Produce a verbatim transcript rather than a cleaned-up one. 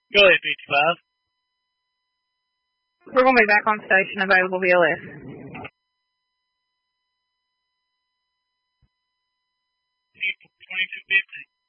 Go ahead, fifty-five. We're going to be back on station, available V L S. twenty-two fifty.